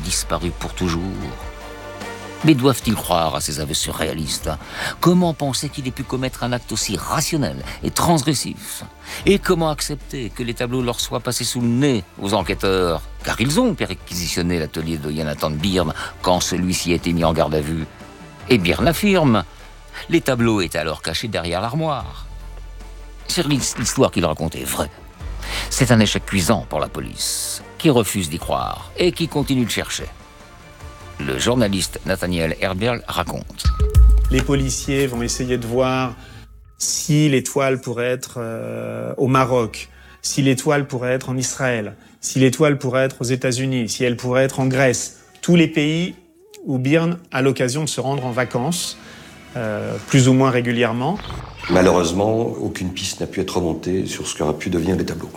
disparu pour toujours. Mais doivent-ils croire à ces aveux surréalistes? Comment penser qu'il ait pu commettre un acte aussi rationnel et transgressif? Et comment accepter que les tableaux leur soient passés sous le nez aux enquêteurs? Car ils ont perquisitionné l'atelier de Jonathan Byrne quand celui-ci a été mis en garde à vue. Et Byrne affirme. Les tableaux étaient alors cachés derrière l'armoire. C'est l'histoire qu'il raconte est vraie. C'est un échec cuisant pour la police, qui refuse d'y croire et qui continue de chercher. Le journaliste Nathaniel Herberg raconte. Les policiers vont essayer de voir si l'étoile pourrait être au Maroc, si l'étoile pourrait être en Israël, si l'étoile pourrait être aux États-Unis, si elle pourrait être en Grèce. Tous les pays où Byrne a l'occasion de se rendre en vacances, plus ou moins régulièrement. Malheureusement, aucune piste n'a pu être remontée sur ce qu'auraient pu devenir les tableaux.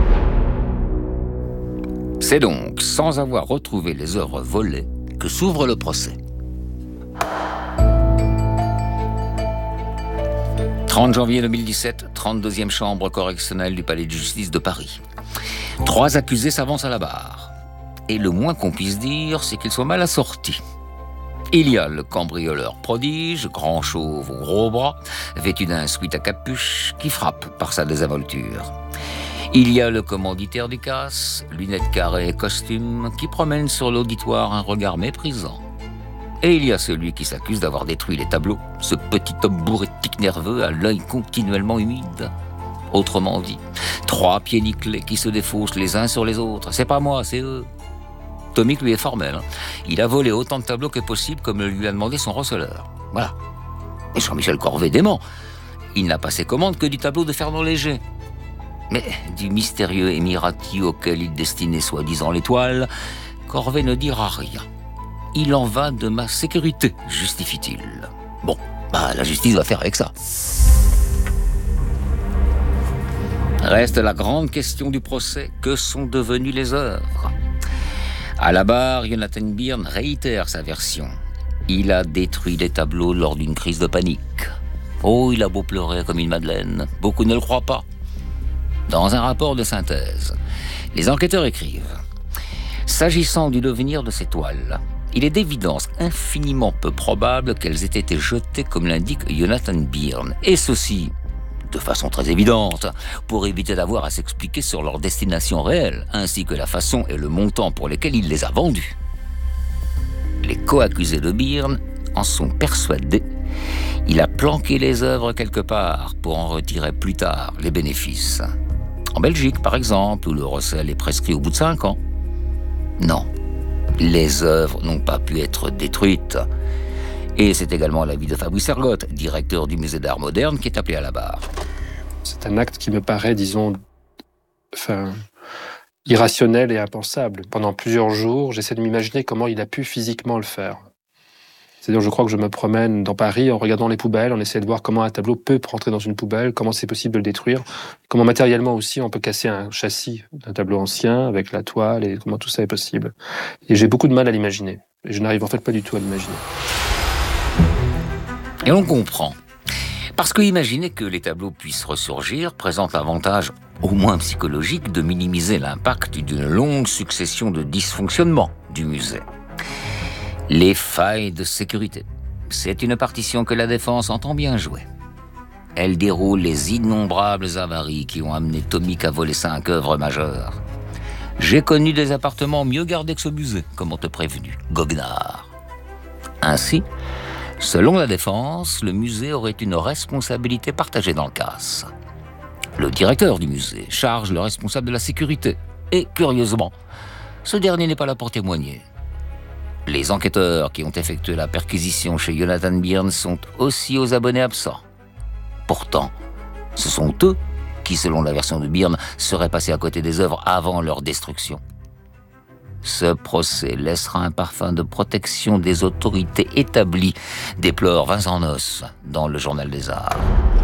C'est donc sans avoir retrouvé les œuvres volées que s'ouvre le procès. 30 janvier 2017, 32e chambre correctionnelle du palais de justice de Paris. 3 accusés s'avancent à la barre. Et le moins qu'on puisse dire, c'est qu'ils soient mal assortis. Il y a le cambrioleur prodige, grand chauve aux gros bras, vêtu d'un sweat à capuche, qui frappe par sa désinvolture. Il y a le commanditaire du casse, lunettes carrées et costume, qui promène sur l'auditoire un regard méprisant. Et il y a celui qui s'accuse d'avoir détruit les tableaux, ce petit homme bourré de tics nerveux à l'œil continuellement humide. Autrement dit, 3 pieds nickelés qui se défaussent les uns sur les autres. C'est pas moi, c'est eux. Tomic lui est formel. Il a volé autant de tableaux que possible comme le lui a demandé son receleur. Voilà. Et Jean-Michel Corvée dément. Il n'a passé commande que du tableau de Fernand Léger. Mais du mystérieux émirati auquel il destinait soi-disant l'étoile, Corvée ne dira rien. Il en va de ma sécurité, justifie-t-il. Bon, la justice va faire avec ça. Reste la grande question du procès. Que sont devenues les œuvres? À la barre, Jonathan Byrne réitère sa version. Il a détruit les tableaux lors d'une crise de panique. Oh, il a beau pleurer comme une madeleine. Beaucoup ne le croient pas. Dans un rapport de synthèse, les enquêteurs écrivent « S'agissant du devenir de ces toiles, il est d'évidence infiniment peu probable qu'elles aient été jetées comme l'indique Jonathan Byrne, et ceci, de façon très évidente, pour éviter d'avoir à s'expliquer sur leur destination réelle, ainsi que la façon et le montant pour lesquels il les a vendues. Les co-accusés de Byrne en sont persuadés. Il a planqué les œuvres quelque part pour en retirer plus tard les bénéfices. En Belgique, par exemple, où le recel est prescrit au bout de 5 ans. Non, les œuvres n'ont pas pu être détruites. Et c'est également l'avis de Fabrice Ergotte, directeur du musée d'art moderne, qui est appelé à la barre. C'est un acte qui me paraît, irrationnel et impensable. Pendant plusieurs jours, j'essaie de m'imaginer comment il a pu physiquement le faire. C'est-à-dire, je crois que je me promène dans Paris en regardant les poubelles, on essaie de voir comment un tableau peut rentrer dans une poubelle, comment c'est possible de le détruire, comment matériellement aussi on peut casser un châssis d'un tableau ancien avec la toile, et comment tout ça est possible. Et j'ai beaucoup de mal à l'imaginer. Et je n'arrive en fait pas du tout à l'imaginer. Et on comprend. Parce que imaginer que les tableaux puissent ressurgir présente l'avantage, au moins psychologique, de minimiser l'impact d'une longue succession de dysfonctionnements du musée. Les failles de sécurité. C'est une partition que la défense entend bien jouer. Elle déroule les innombrables avaries qui ont amené Tomic à voler 5 œuvres majeures. J'ai connu des appartements mieux gardés que ce musée, comme on te prévenu, goguenard. Ainsi, selon la défense, le musée aurait une responsabilité partagée dans le casse. Le directeur du musée charge le responsable de la sécurité. Et curieusement, ce dernier n'est pas là pour témoigner. Les enquêteurs qui ont effectué la perquisition chez Jonathan Byrne sont aussi aux abonnés absents. Pourtant, ce sont eux qui, selon la version de Byrne, seraient passés à côté des œuvres avant leur destruction. Ce procès laissera un parfum de protection des autorités établies, déplore Vincent Nosse dans le Journal des Arts.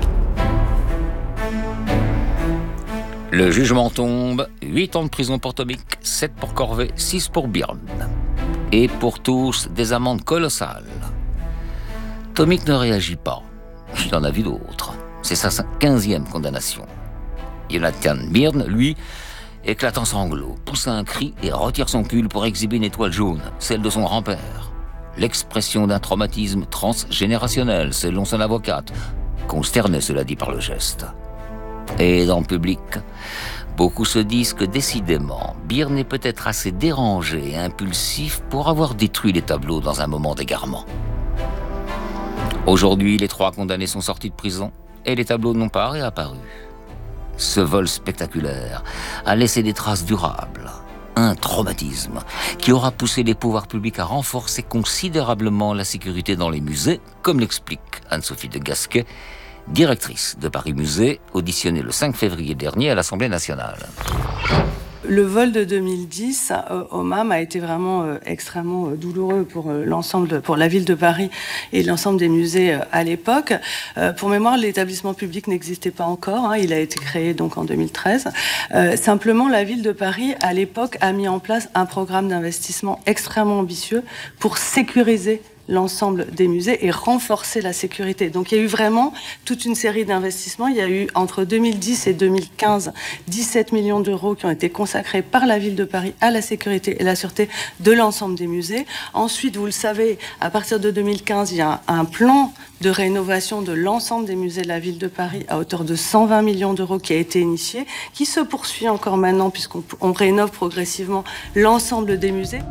Le jugement tombe, 8 ans de prison pour Tomic, 7 pour Corvée, 6 pour Byrne. Et pour tous, des amendes colossales. Tomic ne réagit pas. Il en a vu d'autres. C'est sa 15e condamnation. Jonathan Byrne, lui, éclate en sanglots, pousse un cri et retire son pull pour exhiber une étoile jaune, celle de son grand-père. L'expression d'un traumatisme transgénérationnel, selon son avocate, consterné cela dit par le geste. Et dans le public, beaucoup se disent que décidément, Byrne est peut-être assez dérangé et impulsif pour avoir détruit les tableaux dans un moment d'égarement. Aujourd'hui, les 3 condamnés sont sortis de prison et les tableaux n'ont pas réapparu. Ce vol spectaculaire a laissé des traces durables. Un traumatisme qui aura poussé les pouvoirs publics à renforcer considérablement la sécurité dans les musées, comme l'explique Anne-Sophie de Gasquet, directrice de Paris Musée, auditionnée le 5 février dernier à l'Assemblée nationale. Le vol de 2010 au MAM a été vraiment extrêmement douloureux pour pour la ville de Paris et l'ensemble des musées à l'époque. Pour mémoire, l'établissement public n'existait pas encore. Il a été créé donc en 2013. Simplement, la ville de Paris, à l'époque, a mis en place un programme d'investissement extrêmement ambitieux pour sécuriser l'ensemble des musées et renforcer la sécurité. Donc il y a eu vraiment toute une série d'investissements. Il y a eu entre 2010 et 2015 17 millions d'euros qui ont été consacrés par la ville de Paris à la sécurité et la sûreté de l'ensemble des musées. Ensuite, vous le savez, à partir de 2015, il y a un plan de rénovation de l'ensemble des musées de la ville de Paris à hauteur de 120 millions d'euros qui a été initié, qui se poursuit encore maintenant puisqu'on rénove progressivement l'ensemble des musées.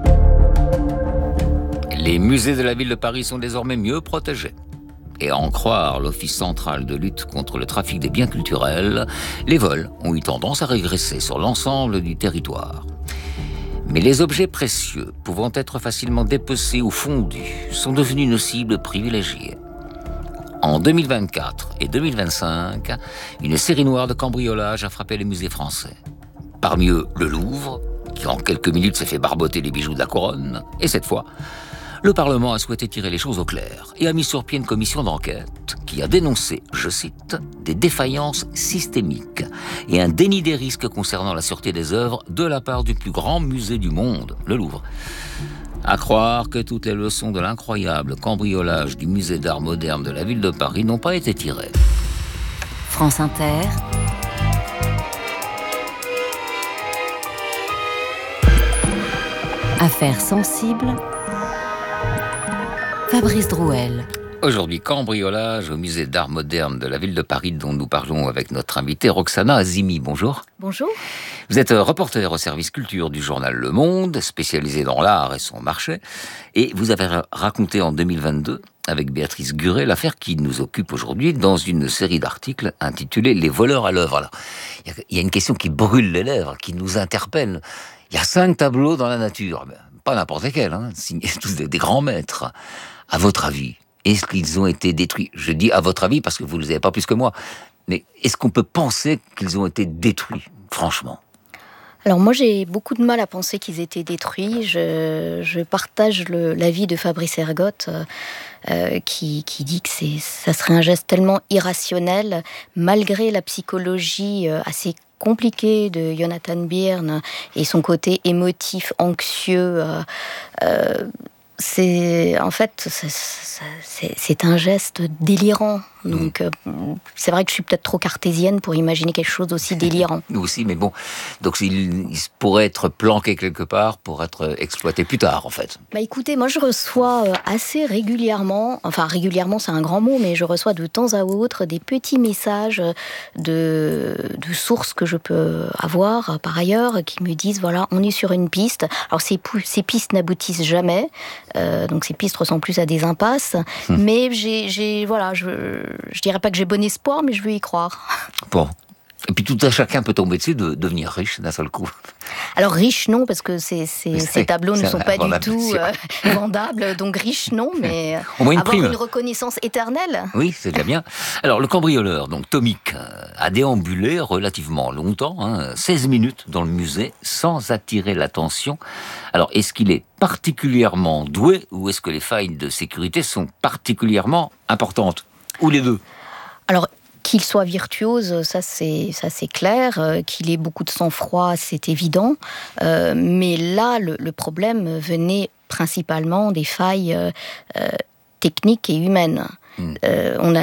Les musées de la ville de Paris sont désormais mieux protégés. Et à en croire l'Office central de lutte contre le trafic des biens culturels, les vols ont eu tendance à régresser sur l'ensemble du territoire. Mais les objets précieux, pouvant être facilement dépecés ou fondus, sont devenus une cible privilégiée. En 2024 et 2025, une série noire de cambriolages a frappé les musées français. Parmi eux, le Louvre, qui en quelques minutes s'est fait barboter les bijoux de la couronne, et cette fois, le Parlement a souhaité tirer les choses au clair et a mis sur pied une commission d'enquête qui a dénoncé, je cite, des défaillances systémiques et un déni des risques concernant la sûreté des œuvres de la part du plus grand musée du monde, le Louvre. À croire que toutes les leçons de l'incroyable cambriolage du musée d'art moderne de la ville de Paris n'ont pas été tirées. France Inter. Affaires sensibles. Fabrice Drouel. Aujourd'hui, cambriolage au musée d'art moderne de la ville de Paris dont nous parlons avec notre invitée Roxana Azimi. Bonjour. Bonjour. Vous êtes reporter au service culture du journal Le Monde, spécialisé dans l'art et son marché. Et vous avez raconté en 2022, avec Béatrice Guret, l'affaire qui nous occupe aujourd'hui dans une série d'articles intitulée « Les voleurs à l'œuvre ». Alors, il y a une question qui brûle les lèvres, qui nous interpelle. Il y a 5 tableaux dans la nature, pas n'importe lesquels, signés tous des grands maîtres. À votre avis, est-ce qu'ils ont été détruits ? Je dis à votre avis parce que vous ne le savez pas plus que moi. Mais est-ce qu'on peut penser qu'ils ont été détruits, franchement ? Alors moi j'ai beaucoup de mal à penser qu'ils étaient détruits. Je partage l'avis de Fabrice Ergotte qui dit que ça serait un geste tellement irrationnel malgré la psychologie assez compliquée de Jonathan Byrne et son côté émotif, anxieux. C'est un geste délirant. Donc, c'est vrai que je suis peut-être trop cartésienne pour imaginer quelque chose d'aussi délirant. Nous aussi, mais bon. Donc, il pourrait être planqué quelque part pour être exploité plus tard, en fait. Bah écoutez, moi je reçois assez régulièrement, enfin régulièrement c'est un grand mot, mais je reçois de temps à autre des petits messages de sources que je peux avoir par ailleurs qui me disent voilà, on est sur une piste. Alors ces pistes n'aboutissent jamais, donc ces pistes ressemblent plus à des impasses, mais je dirais pas que j'ai bon espoir, mais je veux y croire. Bon. Et puis tout à chacun peut tomber dessus de devenir riche d'un seul coup. Alors riche non, parce que ces tableaux ne sont pas du tout vendables, donc riche non, mais au moins avoir une reconnaissance éternelle. Oui, c'est déjà bien. Alors le cambrioleur, donc Tomic, a déambulé relativement longtemps, 16 minutes dans le musée, sans attirer l'attention. Alors est-ce qu'il est particulièrement doué ou est-ce que les failles de sécurité sont particulièrement importantes ? Ou les deux ? Alors, qu'il soit virtuose, ça c'est clair. Qu'il ait beaucoup de sang-froid, c'est évident. Mais là, le problème venait principalement des failles technique et humaine. On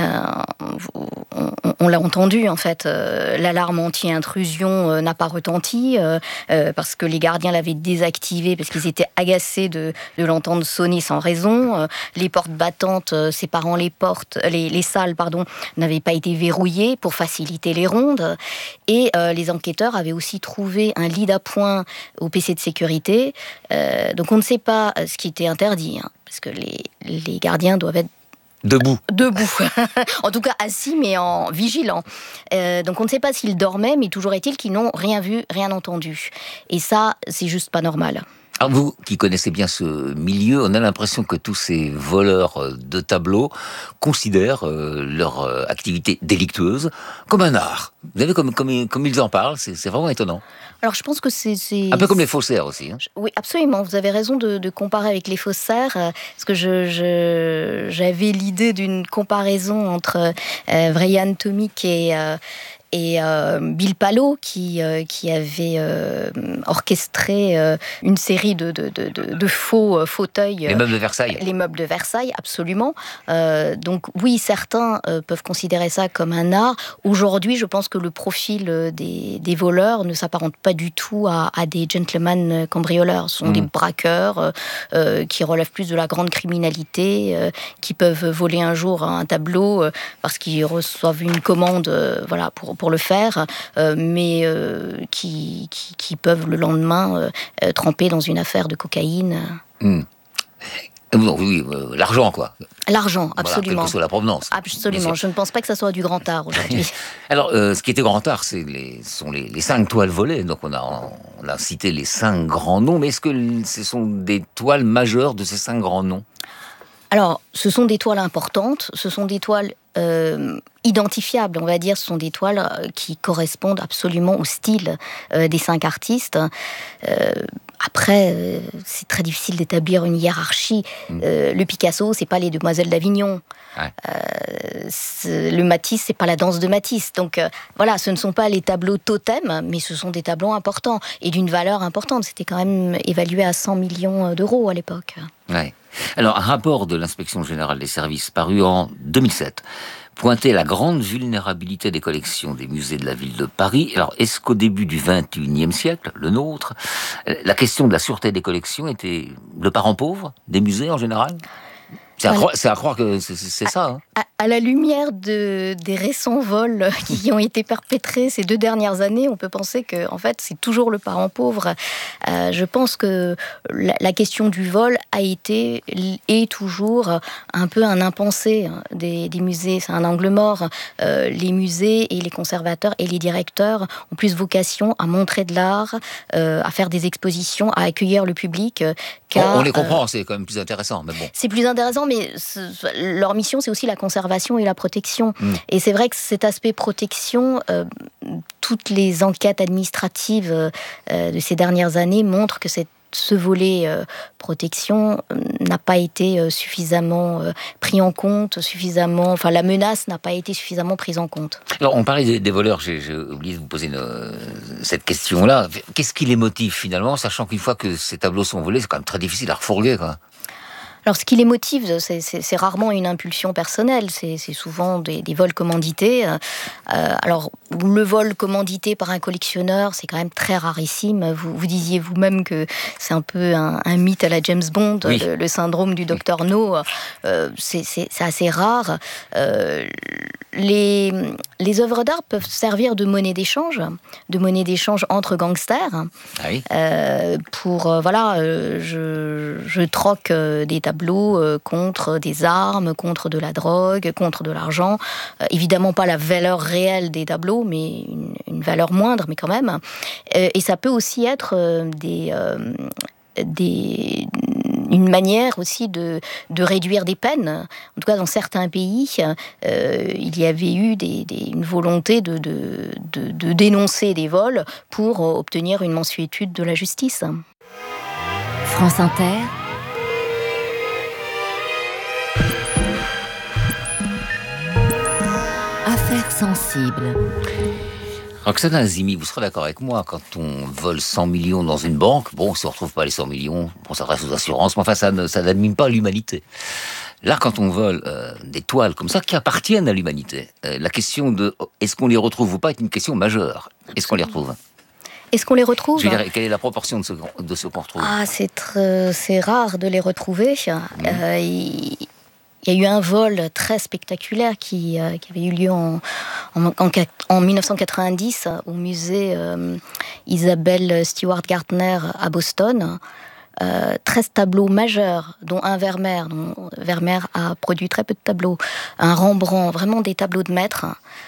l'a entendu, en fait, l'alarme anti-intrusion n'a pas retenti parce que les gardiens l'avaient désactivé parce qu'ils étaient agacés de l'entendre sonner sans raison. Les portes battantes séparant les salles, n'avaient pas été verrouillées pour faciliter les rondes. Et les enquêteurs avaient aussi trouvé un lit d'appoint au PC de sécurité. Donc on ne sait pas ce qui était interdit, parce que les gardiens doivent être Debout. En tout cas assis, mais en vigilant. Donc on ne sait pas s'ils dormaient, mais toujours est-il qu'ils n'ont rien vu, rien entendu. Et ça, c'est juste pas normal. Alors vous, qui connaissez bien ce milieu, on a l'impression que tous ces voleurs de tableaux considèrent leur activité délictueuse comme un art. Vous savez, comme ils en parlent, c'est vraiment étonnant. Alors je pense que c'est... Un peu comme les faussaires aussi. Oui, absolument. Vous avez raison de comparer avec les faussaires, parce que j'avais l'idée d'une comparaison entre Vrian Tomic et Bill Palo qui avait orchestré une série de faux fauteuils. Les meubles de Versailles. Les meubles de Versailles, absolument. Donc oui, certains peuvent considérer ça comme un art. Aujourd'hui, je pense que le profil des voleurs ne s'apparente pas du tout à des gentlemen cambrioleurs. Ce sont des braqueurs qui relèvent plus de la grande criminalité, qui peuvent voler un jour un tableau parce qu'ils reçoivent une commande, pour le faire, mais qui peuvent le lendemain tremper dans une affaire de cocaïne. Oui, l'argent, quoi. L'argent, absolument. Voilà, quelle que soit la provenance. Absolument. Je ne pense pas que ça soit du grand art aujourd'hui. Alors, ce qui était grand art, sont les 5 toiles volées. Donc, on a cité les 5 grands noms. Mais est-ce que ce sont des toiles majeures de ces 5 grands noms ? Alors, ce sont des toiles importantes. Ce sont des toiles identifiables, on va dire. Ce sont des toiles qui correspondent absolument au style des 5 artistes. Après, c'est très difficile d'établir une hiérarchie. Le Picasso, c'est pas les Demoiselles d'Avignon. Ouais. Le Matisse, c'est pas la danse de Matisse. Donc ce ne sont pas les tableaux totems, mais ce sont des tableaux importants et d'une valeur importante. C'était quand même évalué à 100 millions d'euros à l'époque. Ouais. Alors, un rapport de l'Inspection générale des services paru en 2007 pointait la grande vulnérabilité des collections des musées de la ville de Paris. Alors, est-ce qu'au début du XXIe siècle, le nôtre, la question de la sûreté des collections était le parent pauvre des musées en général ? C'est à croire que c'est ça. À la lumière des récents vols qui ont été perpétrés ces 2 dernières années, on peut penser que, en fait, c'est toujours le parent pauvre. Je pense que la question du vol a été et toujours un peu un impensé des musées. C'est un angle mort. Les musées et les conservateurs et les directeurs ont plus vocation à montrer de l'art, à faire des expositions, à accueillir le public. On les comprend, c'est quand même plus intéressant. Mais bon. C'est plus intéressant, mais leur mission, c'est aussi la conservation et la protection. Et c'est vrai que cet aspect protection, toutes les enquêtes administratives de ces dernières années montrent que ce volet protection n'a pas été suffisamment pris en compte, la menace n'a pas été suffisamment prise en compte. Alors, on parlait des voleurs, j'ai oublié de vous poser cette question-là. Qu'est-ce qui les motive finalement, sachant qu'une fois que ces tableaux sont volés, c'est quand même très difficile à refourguer, quoi. Alors, ce qui les motive, c'est rarement une impulsion personnelle, c'est souvent des vols commandités. Alors, le vol commandité par un collectionneur, c'est quand même très rarissime. Vous disiez vous-même que c'est un peu un mythe à la James Bond, oui. le syndrome du Dr No. C'est assez rare. Les œuvres d'art peuvent servir de monnaie d'échange entre gangsters. Ah oui. Je troque des tableaux contre des armes, contre de la drogue, contre de l'argent. Évidemment pas la valeur réelle des tableaux, mais une valeur moindre, mais quand même. Et ça peut aussi être une manière aussi de réduire des peines. En tout cas, dans certains pays, il y avait eu une volonté de dénoncer des vols pour obtenir une mansuétude de la justice. France Inter. Affaires sensibles. Roxane Azimi, vous serez d'accord avec moi, quand on vole 100 millions dans une banque, si on ne retrouve pas les 100 millions, on s'adresse aux assurances, mais enfin, ça n'anime pas l'humanité. Là, quand on vole des toiles comme ça qui appartiennent à l'humanité, la question de est-ce qu'on les retrouve ou pas est une question majeure. Est-ce qu'on les retrouve? Est-ce qu'on les retrouve? Je veux dire, quelle est la proportion de ceux qu'on retrouve? Ah, c'est rare de les retrouver. Il y a eu un vol très spectaculaire qui avait eu lieu en 1990 au musée Isabelle Stewart Gardner à Boston. 13 tableaux majeurs, dont un Vermeer. Vermeer a produit très peu de tableaux. Un Rembrandt, vraiment des tableaux de maître,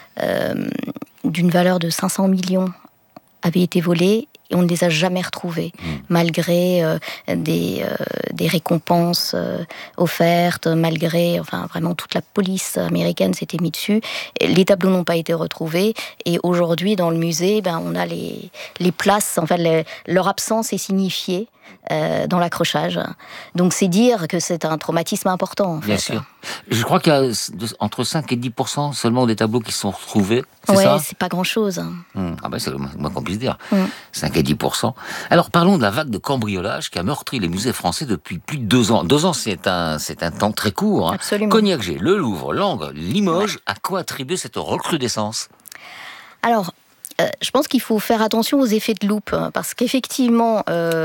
d'une valeur de 500 millions, avaient été volés et on ne les a jamais retrouvés, malgré des récompenses offertes, malgré, enfin vraiment toute la police américaine s'était mise dessus. Les tableaux n'ont pas été retrouvés et aujourd'hui dans le musée, on a les places, en fait leur absence est signifiée dans l'accrochage. Donc c'est dire que c'est un traumatisme important. En fait. Bien sûr. Je crois qu'il y a entre 5 et 10% seulement des tableaux qui sont retrouvés. C'est ouais, ça? c'est pas grand-chose. Ah ben c'est le moins qu'on puisse dire. 5 et 10%. Alors parlons de la vague de cambriolage qui a meurtri les musées français depuis plus de 2 ans. 2 ans, c'est un temps très court. Hein. Absolument. Cognac-G, le Louvre, Langres, Limoges, à quoi attribuer cette recrudescence? Alors, je pense qu'il faut faire attention aux effets de loupe, parce qu'effectivement,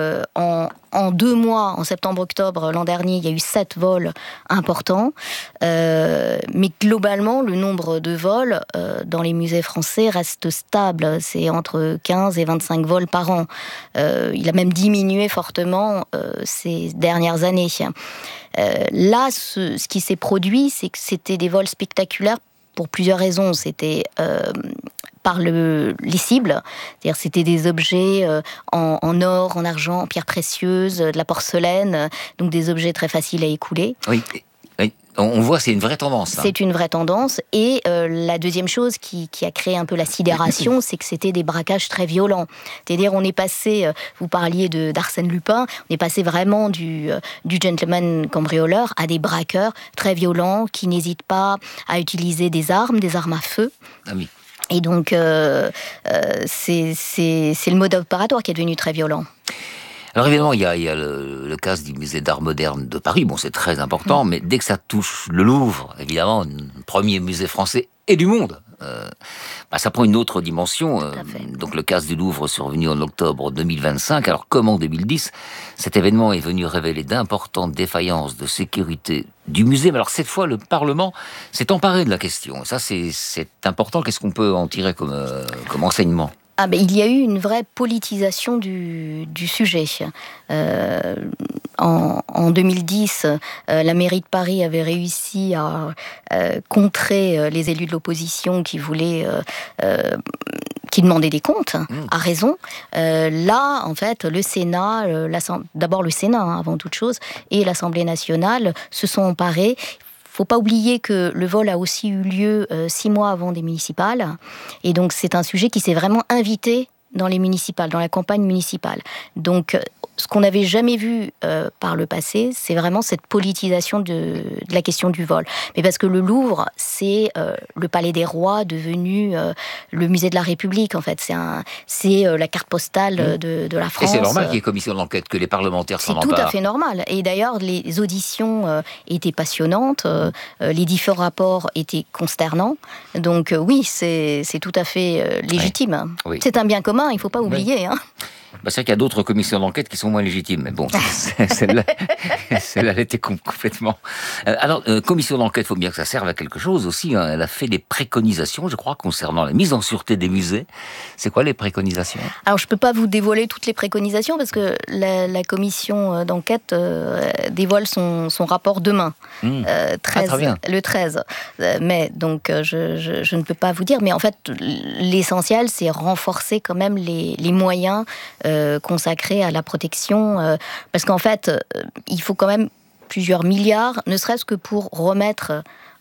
en 2 mois, en septembre-octobre l'an dernier, il y a eu 7 vols importants, mais globalement, le nombre de vols dans les musées français reste stable, c'est entre 15 et 25 vols par an. Il a même diminué fortement ces dernières années. Là, ce qui s'est produit, c'est que c'était des vols spectaculaires pour plusieurs raisons. C'était par les cibles, c'est-à-dire c'était des objets en or, en argent, en pierres précieuses, de la porcelaine, donc des objets très faciles à écouler. Oui. On voit, c'est une vraie tendance. Hein. C'est une vraie tendance. Et la deuxième chose qui a créé un peu la sidération, c'est que c'était des braquages très violents. C'est-à-dire, on est passé, vous parliez d'Arsène Lupin, on est passé vraiment du gentleman cambrioleur à des braqueurs très violents qui n'hésitent pas à utiliser des armes à feu. Ah oui. Et donc, c'est le mode opératoire qui est devenu très violent. Alors évidemment, il y a le cas du musée d'art moderne de Paris. Bon, c'est très important, mais dès que ça touche le Louvre, évidemment, le premier musée français et du monde, ça prend une autre dimension. Donc le cas du Louvre survenu en octobre 2025. Alors comme en 2010, cet événement est venu révéler d'importantes défaillances de sécurité du musée. Mais alors cette fois, le Parlement s'est emparé de la question. Et ça, c'est important. Qu'est-ce qu'on peut en tirer comme enseignement ? Il y a eu une vraie politisation du sujet. En 2010, la mairie de Paris avait réussi à contrer les élus de l'opposition qui demandaient des comptes, à raison. Là, en fait, le Sénat, d'abord le Sénat avant toute chose, et l'Assemblée nationale se sont emparés. Il ne faut pas oublier que le vol a aussi eu lieu 6 mois avant des municipales. Et donc, c'est un sujet qui s'est vraiment invité dans les municipales, dans la campagne municipale. Donc, ce qu'on n'avait jamais vu par le passé, c'est vraiment cette politisation de la question du vol. Mais parce que le Louvre, c'est le palais des rois devenu le musée de la République, en fait. C'est la carte postale de la France. Et c'est normal qu'il y ait commission d'enquête, que les parlementaires s'en emparent. C'est tout à fait normal. Et d'ailleurs, les auditions étaient passionnantes, les différents rapports étaient consternants. Donc oui, c'est tout à fait légitime. Oui. C'est un bien commun, il ne faut pas oublier. Oui. Hein. C'est vrai qu'il y a d'autres commissions d'enquête qui sont moins légitimes, mais bon, celle-là, elle était complètement... Alors, commission d'enquête, il faut bien que ça serve à quelque chose aussi. Hein. Elle a fait des préconisations, je crois, concernant la mise en sûreté des musées. C'est quoi les préconisations ? Alors, je ne peux pas vous dévoiler toutes les préconisations, parce que la commission d'enquête dévoile son rapport demain, le 13 mai. Donc, je ne peux pas vous dire, mais en fait, l'essentiel, c'est renforcer quand même les moyens consacrés à la protection, parce qu'en fait, il faut quand même plusieurs milliards, ne serait-ce que pour remettre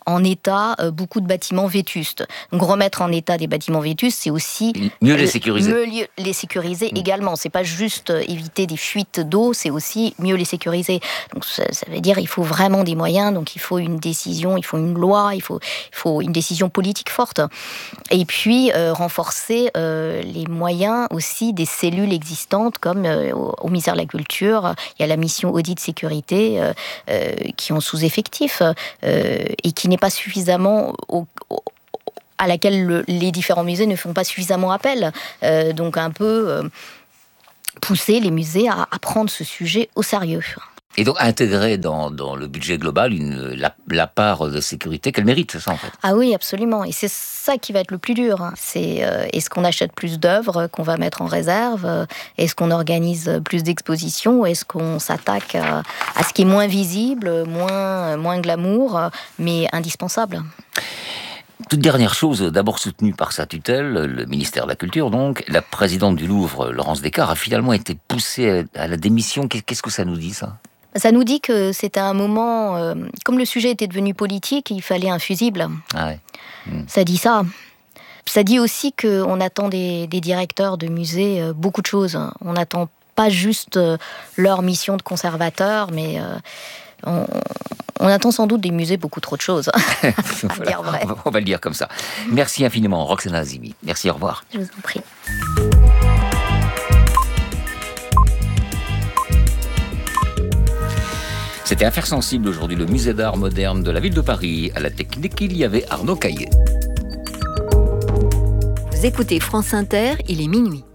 en état beaucoup de bâtiments vétustes. Donc remettre en état des bâtiments vétustes, c'est aussi mieux les sécuriser. Mieux les sécuriser également. C'est pas juste éviter des fuites d'eau, c'est aussi mieux les sécuriser. Donc ça veut dire il faut vraiment des moyens. Donc il faut une décision, il faut une loi, il faut une décision politique forte. Et puis renforcer les moyens aussi des cellules existantes, comme au ministère de la Culture, il y a la mission audit sécurité qui est en sous-effectif et qui n'est pas suffisamment à laquelle les différents musées ne font pas suffisamment appel. Donc un peu pousser les musées à prendre ce sujet au sérieux. Et donc intégrer dans le budget global la part de sécurité qu'elle mérite, c'est ça en fait? Ah oui, absolument. Et c'est ça qui va être le plus dur. C'est est-ce qu'on achète plus d'œuvres qu'on va mettre en réserve? Est-ce qu'on organise plus d'expositions? Est-ce qu'on s'attaque à ce qui est moins visible, moins glamour, mais indispensable? Toute dernière chose, d'abord soutenue par sa tutelle, le ministère de la Culture, donc, la présidente du Louvre, Laurence Descartes, a finalement été poussée à la démission. Qu'est-ce que ça nous dit, ça? Ça nous dit que c'était un moment, comme le sujet était devenu politique, il fallait un fusible. Ah ouais. Ça dit ça. Ça dit aussi qu'on attend des directeurs de musées beaucoup de choses. On n'attend pas juste leur mission de conservateur, mais on attend sans doute des musées beaucoup trop de choses. Voilà, on va le dire comme ça. Merci infiniment, Roxana Azimi. Merci, au revoir. Je vous en prie. C'était Affaires sensibles aujourd'hui, le musée d'art moderne de la ville de Paris. À la technique, il y avait Arnaud Caillet. Vous écoutez France Inter, il est minuit.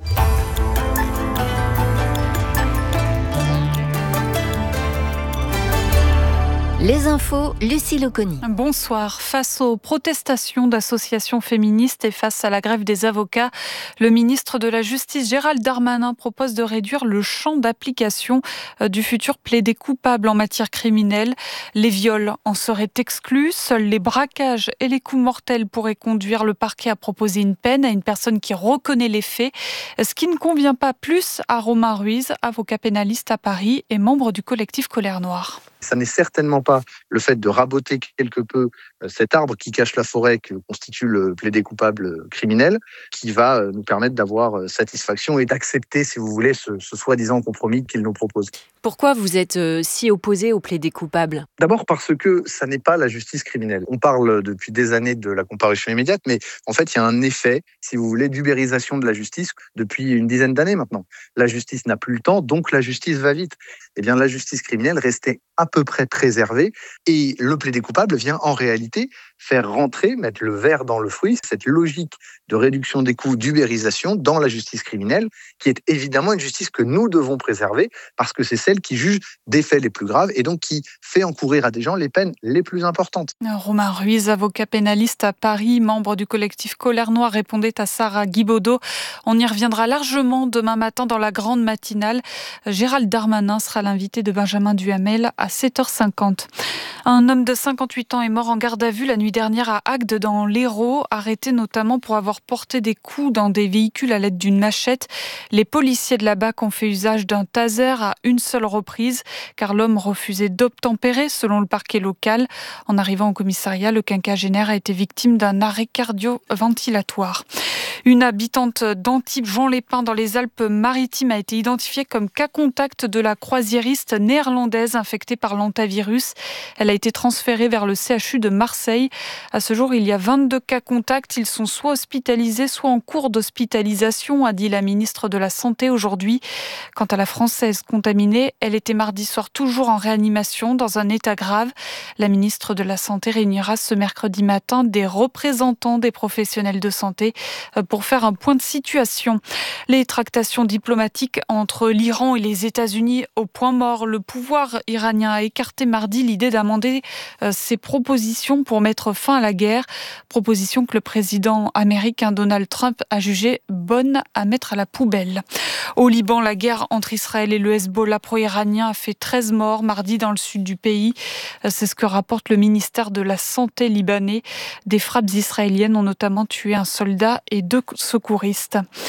Les infos, Lucie Loconi. Bonsoir. Face aux protestations d'associations féministes et face à la grève des avocats, le ministre de la Justice, Gérald Darmanin, propose de réduire le champ d'application du futur plaidé coupable en matière criminelle. Les viols en seraient exclus. Seuls les braquages et les coups mortels pourraient conduire le parquet à proposer une peine à une personne qui reconnaît les faits. Ce qui ne convient pas plus à Romain Ruiz, avocat pénaliste à Paris et membre du collectif Colère Noire. Ça n'est certainement pas le fait de raboter quelque peu cet arbre qui cache la forêt que constitue le plaidé coupable criminel qui va nous permettre d'avoir satisfaction et d'accepter, si vous voulez, ce soi-disant compromis qu'il nous propose. Pourquoi vous êtes si opposé au plaidé coupable ? D'abord parce que ça n'est pas la justice criminelle. On parle depuis des années de la comparution immédiate, mais en fait, il y a un effet, si vous voulez, d'ubérisation de la justice depuis une dizaine d'années maintenant. La justice n'a plus le temps, donc la justice va vite. Eh bien, la justice criminelle restait à peu près préservée et le plaidé coupable vient en réalité faire rentrer, mettre le verre dans le fruit, cette logique de réduction des coûts, d'ubérisation dans la justice criminelle, qui est évidemment une justice que nous devons préserver parce que c'est celle qui juge des faits les plus graves et donc qui fait encourir à des gens les peines les plus importantes. Romain Ruiz, avocat pénaliste à Paris, membre du collectif Colère Noire, répondait à Sarah Guibaudot. On y reviendra largement demain matin dans la grande matinale. Gérald Darmanin sera l'invité de Benjamin Duhamel à 7h50. Un homme de 58 ans est mort en garde à vue la nuit dernière à Agde dans l'Hérault, arrêté notamment pour avoir porté des coups dans des véhicules à l'aide d'une machette. Les policiers de la BAC ont fait usage d'un taser à une seule reprise car l'homme refusait d'obtempérer selon le parquet local. En arrivant au commissariat, le quinquagénaire a été victime d'un arrêt cardio-ventilatoire. Une habitante d'Antibes, Jean-les-Pins, dans les Alpes-Maritimes, a été identifiée comme cas contact de la croisiériste néerlandaise infectée par l'hantavirus. Elle a été transférée vers le CHU de Marseille. À ce jour, il y a 22 cas contacts. Ils sont soit hospitalisés, soit en cours d'hospitalisation, a dit la ministre de la Santé aujourd'hui. Quant à la Française contaminée, elle était mardi soir toujours en réanimation dans un état grave. La ministre de la Santé réunira ce mercredi matin des représentants des professionnels de santé pour faire un point de situation. Les tractations diplomatiques entre l'Iran et les États-Unis au point mort. Le pouvoir iranien a écarté mardi l'idée d'amender ses propositions pour mettre fin à la guerre. Proposition que le président américain Donald Trump a jugée bonne à mettre à la poubelle. Au Liban, la guerre entre Israël et le Hezbollah pro-iranien a fait 13 morts mardi dans le sud du pays. C'est ce que rapporte le ministère de la Santé libanais. Des frappes israéliennes ont notamment tué un soldat et 2 secouristes.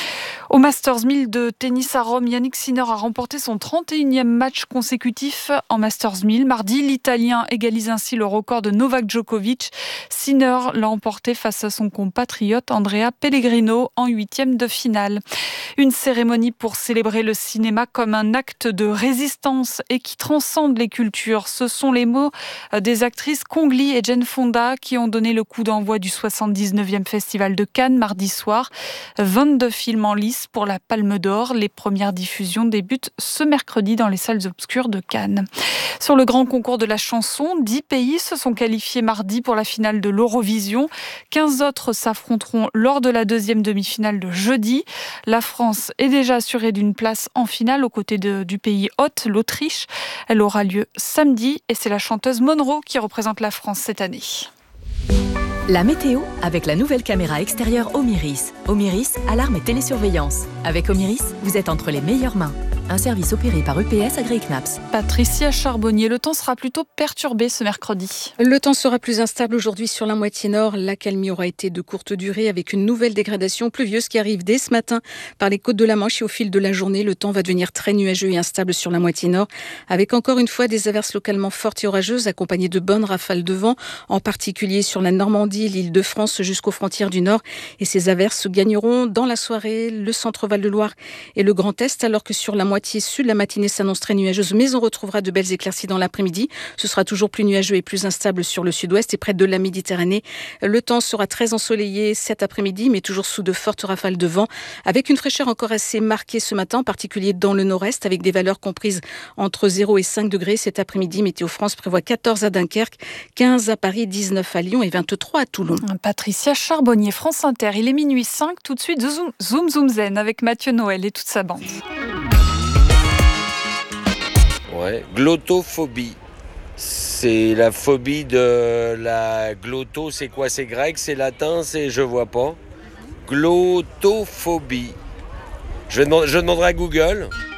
Au Masters 1000 de tennis à Rome, Yannick Sinner a remporté son 31e match consécutif en Masters 1000. Mardi, l'Italien égalise ainsi le record de Novak Djokovic. Sinner l'a emporté face à son compatriote Andrea Pellegrino en 8e de finale. Une cérémonie pour célébrer le cinéma comme un acte de résistance et qui transcende les cultures. Ce sont les mots des actrices Kong Lee et Jane Fonda qui ont donné le coup d'envoi du 79e Festival de Cannes mardi soir. 22 films en lice pour la Palme d'Or. Les premières diffusions débutent ce mercredi dans les salles obscures de Cannes. Sur le grand concours de la chanson, 10 pays se sont qualifiés mardi pour la finale de l'Eurovision. 15 autres s'affronteront lors de la deuxième demi-finale de jeudi. La France est déjà assurée d'une place en finale aux côtés du pays hôte, l'Autriche. Elle aura lieu samedi et c'est la chanteuse Monroe qui représente la France cette année. La météo avec la nouvelle caméra extérieure Omiris. Omiris, alarme et télésurveillance. Avec Omiris, vous êtes entre les meilleures mains. Un service opéré par EPS AgriKnaps. Patricia Charbonnier, le temps sera plutôt perturbé ce mercredi. Le temps sera plus instable aujourd'hui sur la moitié nord. L'accalmie aura été de courte durée avec une nouvelle dégradation pluvieuse qui arrive dès ce matin par les côtes de la Manche et au fil de la journée, le temps va devenir très nuageux et instable sur la moitié nord avec encore une fois des averses localement fortes et orageuses accompagnées de bonnes rafales de vent, en particulier sur la Normandie, l'Île-de-France jusqu'aux frontières du nord. Et ces averses gagneront dans la soirée le centre-Val de Loire et le Grand Est alors que sur la moitié sud, la matinée s'annonce très nuageuse, mais on retrouvera de belles éclaircies dans l'après-midi. Ce sera toujours plus nuageux et plus instable sur le sud-ouest et près de la Méditerranée. Le temps sera très ensoleillé cet après-midi, mais toujours sous de fortes rafales de vent, avec une fraîcheur encore assez marquée ce matin, en particulier dans le nord-est, avec des valeurs comprises entre 0 et 5 degrés. Cet après-midi, Météo France prévoit 14 à Dunkerque, 15 à Paris, 19 à Lyon et 23 à Toulon. Patricia Charbonnier, France Inter. Il est minuit 5, tout de suite Zoom Zoom Zen avec Mathieu Noël et toute sa bande. Ouais, glottophobie. C'est la phobie de la glotto, c'est quoi? C'est grec, c'est latin, c'est je vois pas. Glottophobie. Je demanderai à Google.